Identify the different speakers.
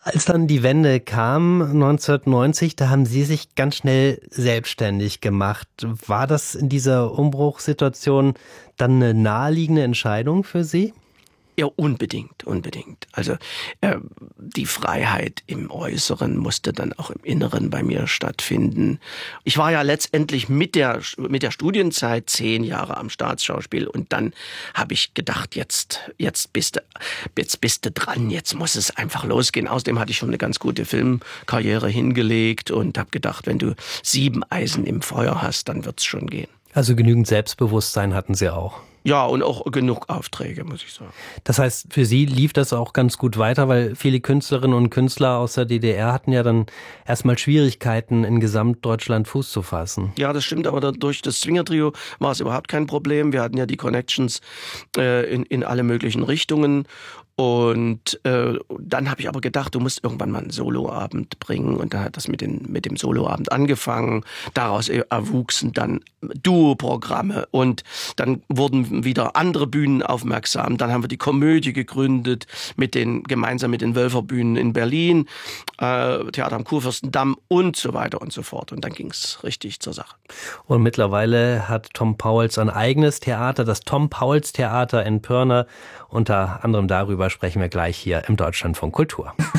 Speaker 1: Als dann die Wende kam, 1990, da haben Sie sich ganz schnell selbstständig gemacht. War das in dieser Umbruchssituation dann eine naheliegende Entscheidung für Sie?
Speaker 2: Ja, unbedingt. Also die Freiheit im Äußeren musste dann auch im Inneren bei mir stattfinden. Ich war ja letztendlich mit der Studienzeit 10 Jahre am Staatsschauspiel und dann habe ich gedacht, jetzt bist du dran, jetzt muss es einfach losgehen. Außerdem hatte ich schon eine ganz gute Filmkarriere hingelegt und habe gedacht, wenn du 7 Eisen im Feuer hast, dann wird's schon gehen.
Speaker 1: Also genügend Selbstbewusstsein hatten Sie auch.
Speaker 2: Ja, und auch genug Aufträge, muss ich sagen.
Speaker 1: Das heißt, für Sie lief das auch ganz gut weiter, weil viele Künstlerinnen und Künstler aus der DDR hatten ja dann erstmal Schwierigkeiten, in Gesamtdeutschland Fuß zu fassen.
Speaker 2: Ja, das stimmt, aber durch das Zwingertrio war es überhaupt kein Problem. Wir hatten ja die Connections in alle möglichen Richtungen. Und dann habe ich aber gedacht, du musst irgendwann mal einen Soloabend bringen. Und da hat das mit dem Soloabend angefangen. Daraus erwuchsen dann Duoprogramme. Und dann wurden wieder andere Bühnen aufmerksam. Dann haben wir die Komödie gegründet, gemeinsam mit den Wölferbühnen in Berlin, Theater am Kurfürstendamm und so weiter und so fort. Und dann ging es richtig zur Sache.
Speaker 1: Und mittlerweile hat Tom Pauls ein eigenes Theater, das Tom Pauls Theater in Pirna. Unter anderem darüber sprechen wir gleich hier im Deutschlandfunk Kultur.